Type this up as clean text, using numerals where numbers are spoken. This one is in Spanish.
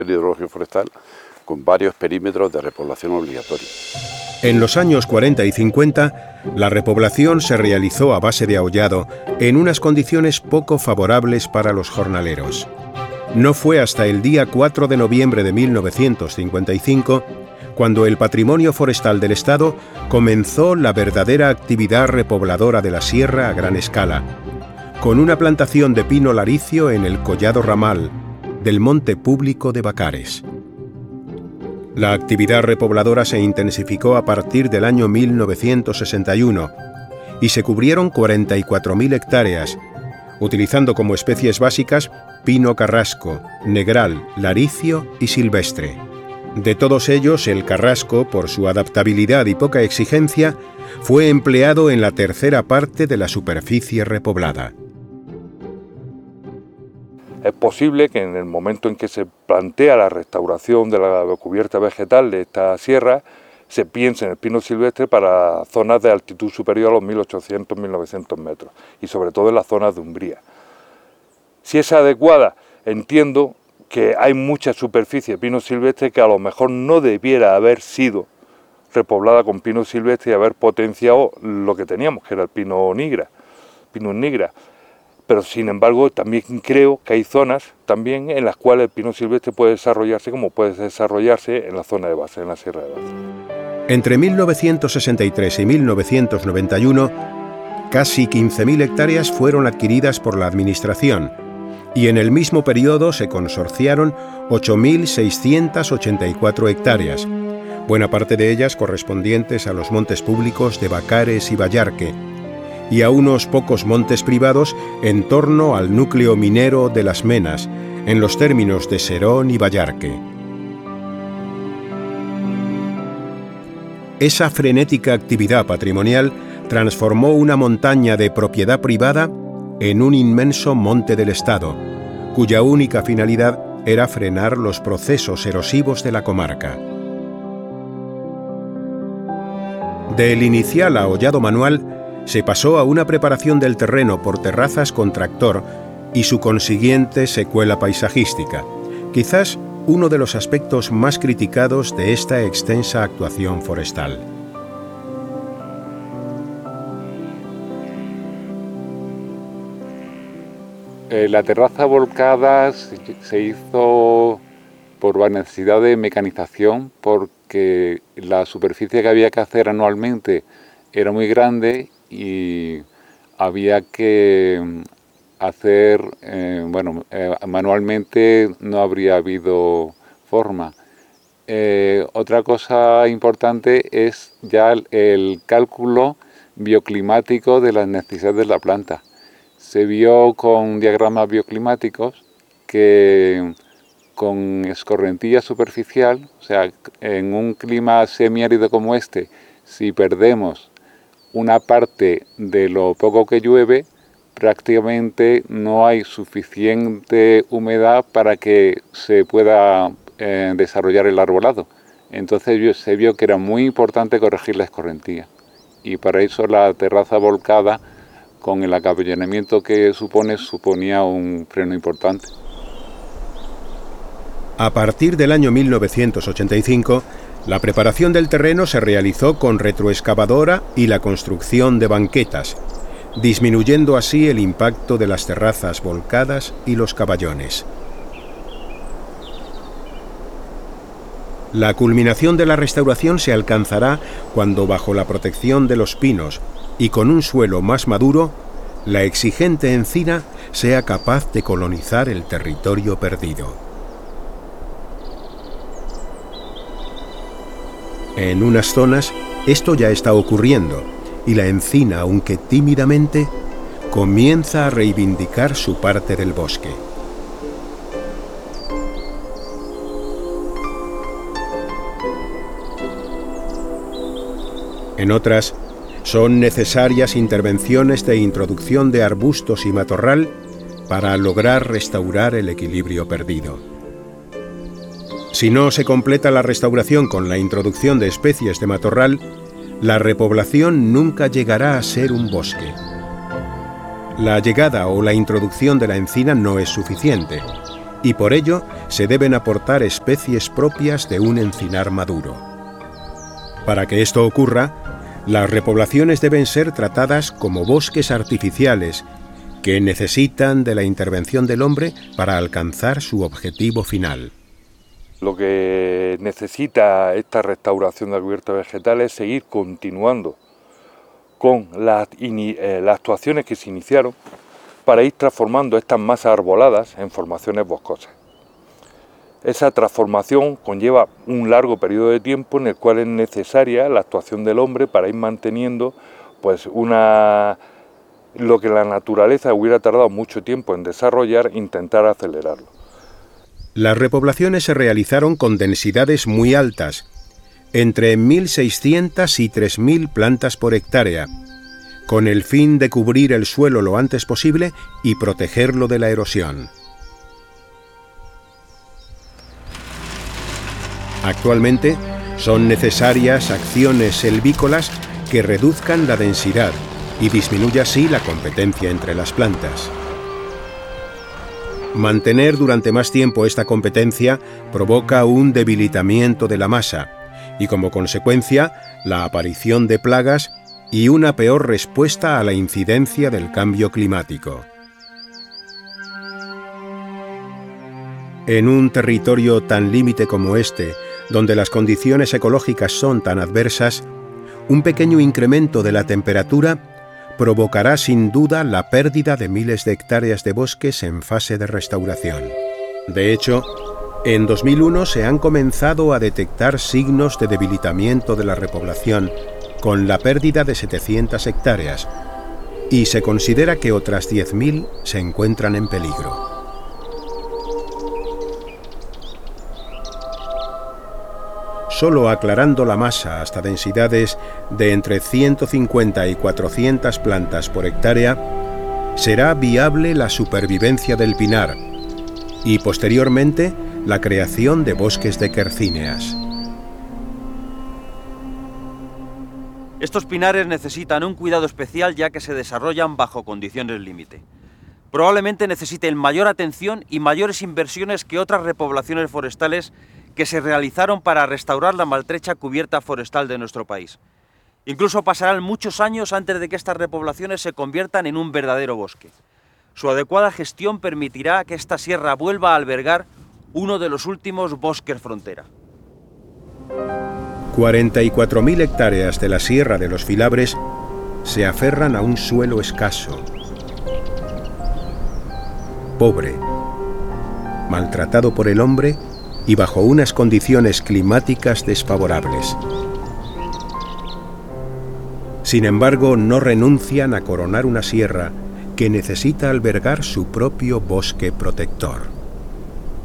hidrológico forestal con varios perímetros de repoblación obligatoria. En los años 40 y 50, la repoblación se realizó a base de aullado en unas condiciones poco favorables para los jornaleros. No fue hasta el día 4 de noviembre de 1955 cuando el Patrimonio Forestal del Estado comenzó la verdadera actividad repobladora de la sierra a gran escala, con una plantación de pino laricio en el Collado Ramal del Monte Público de Bacares. La actividad repobladora se intensificó a partir del año 1961 y se cubrieron 44.000 hectáreas, utilizando como especies básicas pino carrasco, negral, laricio y silvestre. De todos ellos, el carrasco, por su adaptabilidad y poca exigencia, fue empleado en la tercera parte de la superficie repoblada. Es posible que en el momento en que se plantea la restauración de la cubierta vegetal de esta sierra, se piense en el pino silvestre para zonas de altitud superior a los 1800-1900 metros, y sobre todo en las zonas de umbría. Si es adecuada, entiendo que hay mucha superficie de pino silvestre que a lo mejor no debiera haber sido repoblada con pino silvestre y haber potenciado lo que teníamos, que era el pino nigra. Pero sin embargo también creo que hay zonas también en las cuales el pino silvestre puede desarrollarse como puede desarrollarse en la zona de base, en la Sierra de Baza. Entre 1963 y 1991, casi 15.000 hectáreas fueron adquiridas por la Administración y en el mismo periodo se consorciaron 8.684 hectáreas, buena parte de ellas correspondientes a los montes públicos de Bacares y Vallarque, y a unos pocos montes privados en torno al núcleo minero de Las Menas, en los términos de Serón y Vallarque. Esa frenética actividad patrimonial transformó una montaña de propiedad privada en un inmenso monte del Estado, cuya única finalidad era frenar los procesos erosivos de la comarca. Del inicial ahollado manual, se pasó a una preparación del terreno por terrazas con tractor y su consiguiente secuela paisajística, quizás uno de los aspectos más criticados de esta extensa actuación forestal. La terraza volcada se hizo por la necesidad de mecanización, porque la superficie que había que hacer anualmente era muy grande y había que hacer, manualmente no habría habido forma. Otra cosa importante es ya el cálculo bioclimático de las necesidades de la planta. Se vio con diagramas bioclimáticos que con escorrentía superficial, o sea, en un clima semiárido como este, si perdemos una parte de lo poco que llueve, prácticamente no hay suficiente humedad para que se pueda desarrollar el arbolado. Entonces se vio que era muy importante corregir la escorrentía, y para eso la terraza volcada, con el acapellamiento que suponía un freno importante. A partir del año 1985, la preparación del terreno se realizó con retroexcavadora y la construcción de banquetas, disminuyendo así el impacto de las terrazas volcadas y los caballones. La culminación de la restauración se alcanzará cuando, bajo la protección de los pinos y con un suelo más maduro, la exigente encina sea capaz de colonizar el territorio perdido. En unas zonas esto ya está ocurriendo y la encina, aunque tímidamente, comienza a reivindicar su parte del bosque. En otras, son necesarias intervenciones de introducción de arbustos y matorral para lograr restaurar el equilibrio perdido. Si no se completa la restauración con la introducción de especies de matorral, la repoblación nunca llegará a ser un bosque. La llegada o la introducción de la encina no es suficiente. y por ello se deben aportar especies propias de un encinar maduro. Para que esto ocurra, las repoblaciones deben ser tratadas como bosques artificiales que necesitan de la intervención del hombre para alcanzar su objetivo final. Lo que necesita esta restauración de la cubierta vegetal es seguir continuando con las actuaciones que se iniciaron para ir transformando estas masas arboladas en formaciones boscosas. Esa transformación conlleva un largo periodo de tiempo en el cual es necesaria la actuación del hombre para ir manteniendo pues lo que la naturaleza hubiera tardado mucho tiempo en desarrollar, intentar acelerarlo. Las repoblaciones se realizaron con densidades muy altas, entre 1.600 y 3.000 plantas por hectárea, con el fin de cubrir el suelo lo antes posible y protegerlo de la erosión. Actualmente son necesarias acciones selvícolas que reduzcan la densidad y disminuya así la competencia entre las plantas. Mantener durante más tiempo esta competencia provoca un debilitamiento de la masa y como consecuencia la aparición de plagas y una peor respuesta a la incidencia del cambio climático. En un territorio tan límite como este, donde las condiciones ecológicas son tan adversas, un pequeño incremento de la temperatura provocará sin duda la pérdida de miles de hectáreas de bosques en fase de restauración. De hecho, en 2001 se han comenzado a detectar signos de debilitamiento de la repoblación, con la pérdida de 700 hectáreas, y se considera que otras 10.000 se encuentran en peligro. Solo aclarando la masa hasta densidades de entre 150 y 400 plantas por hectárea, será viable la supervivencia del pinar y posteriormente la creación de bosques de quercíneas. Estos pinares necesitan un cuidado especial ya que se desarrollan bajo condiciones límite. Probablemente necesiten mayor atención y mayores inversiones que otras repoblaciones forestales que se realizaron para restaurar la maltrecha cubierta forestal de nuestro país. Incluso pasarán muchos años antes de que estas repoblaciones se conviertan en un verdadero bosque. Su adecuada gestión permitirá que esta sierra vuelva a albergar uno de los últimos bosques frontera. 44.000 hectáreas de la Sierra de los Filabres se aferran a un suelo escaso, pobre, maltratado por el hombre y bajo unas condiciones climáticas desfavorables. Sin embargo, no renuncian a coronar una sierra que necesita albergar su propio bosque protector.